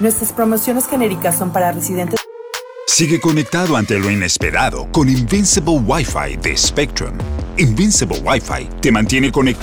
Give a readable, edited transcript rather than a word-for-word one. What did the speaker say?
Nuestras promociones genéricas son para residentes. Sigue conectado ante lo inesperado con Invincible Wi-Fi de Spectrum. Invincible Wi-Fi te mantiene conectado